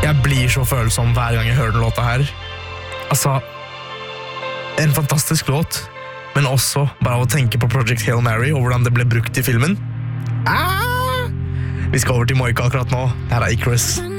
Jeg blir så følsom hver gang jeg hører den låta her. Altså, en fantastisk låt, men også bare av å tenke på Project Hail Mary og hvordan det ble brukt i filmen. Vi skal over til Moika akkurat nå. Her Icarus.